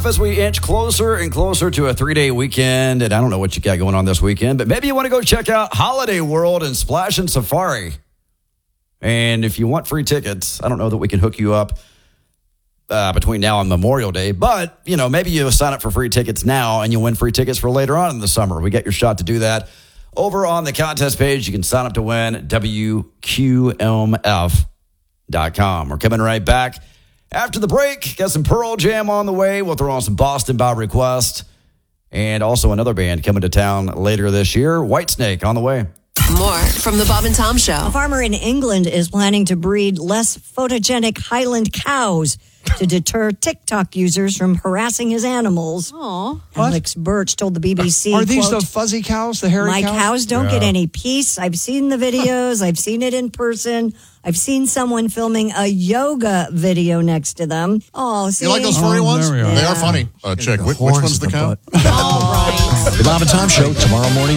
off as we inch closer and closer to a 3-day weekend. And I don't know what you got going on this weekend, but maybe you want to go check out Holiday World and Splash and Safari. And if you want free tickets, I don't know that we can hook you up between now and Memorial Day. But, maybe you sign up for free tickets now and you'll win free tickets for later on in the summer. We got your shot to do that. Over on the contest page, you can sign up to win, WQMF.com. We're coming right back. After the break, got some Pearl Jam on the way. We'll throw on some Boston by request. And also another band coming to town later this year. Whitesnake on the way. More from the Bob and Tom Show. A farmer in England is planning to breed less photogenic Highland cows to deter TikTok users from harassing his animals. Aww. Alex Birch told the BBC, Are these quote, the fuzzy cows, the hairy my cows? My cows don't get any peace. I've seen the videos. I've seen it in person. I've seen someone filming a yoga video next to them. Oh, see? You like those furry ones? They are funny. Chick, which one's the cow? All right. The Bob and Tom Show tomorrow morning.